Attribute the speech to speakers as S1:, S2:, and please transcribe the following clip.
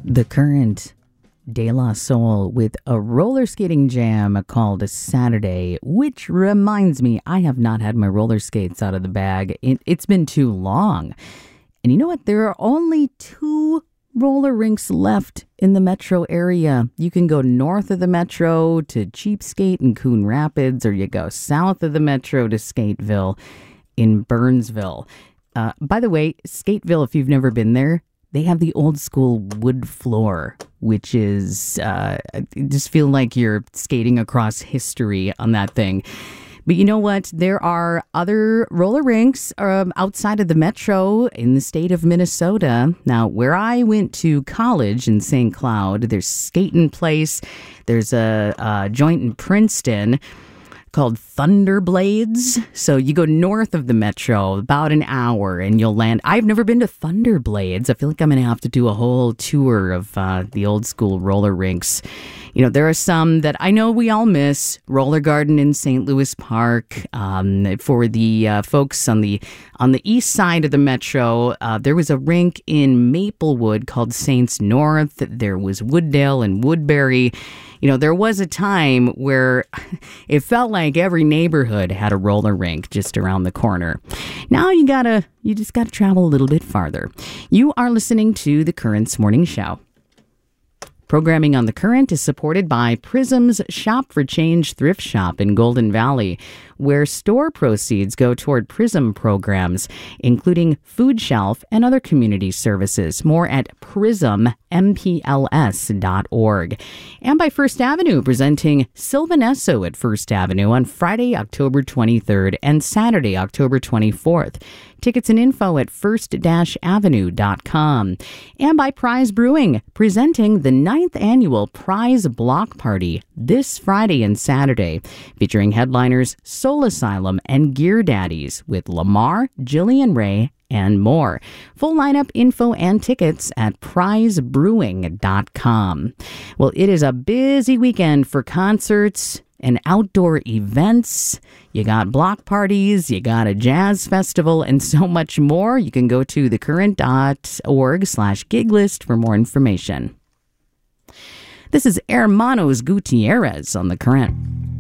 S1: The Current, De La Soul with a roller skating jam called Saturday, which reminds me, I have not had my roller skates out of the bag. It's been too long. And you know what? There are only 2 roller rinks left in the metro area. You can go north of the metro to Cheapskate and Coon Rapids, or you go south of the metro to Skateville in Burnsville. By the way, Skateville, if you've never been there, they have the old school wood floor, which is, just feel like you're skating across history on that thing. But you know what? There are other roller rinks outside of the metro in the state of Minnesota. Now, where I went to college in St. Cloud, there's Skatin' Place. There's a joint in Princeton called Thunderblades. So you go north of the metro about an hour and you'll land. I've never been to Thunderblades. I feel like I'm going to have to do a whole tour of the old school roller rinks. You know, there are some that I know we all miss. Roller Garden in St. Louis Park. For the folks on the east side of the metro, there was a rink in Maplewood called Saints North. There was Wooddale and Woodbury. You know, there was a time where it felt like every neighborhood had a roller rink just around the corner. Now you just gotta travel a little bit farther. You are listening to The Current's Morning Show. Programming on The Current is supported by Prism's Shop for Change thrift shop in Golden Valley, where store proceeds go toward Prism programs, including food shelf and other community services. More at prismmpls.org. And by First Avenue, presenting Sylvanesso at First Avenue on Friday, October 23rd and Saturday, October 24th. Tickets and info at first-avenue.com. And by Prize Brewing, presenting the 9th annual Prize Block Party this Friday and Saturday, featuring headliners Soul Asylum and Gear Daddies with Lamar, Jillian Ray, and more. Full lineup info and tickets at prizebrewing.com. Well, it is a busy weekend for concerts and outdoor events. You got block parties, you got a jazz festival, and so much more. You can go to thecurrent.org/gig list for more information. This is Hermanos Gutierrez on The Current.